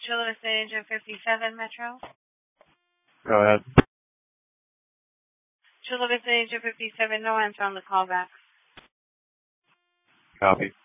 Chula Vista Agent 57, Metro. Go ahead. Chula Vista Agent 57, no answer on the callback. Copy.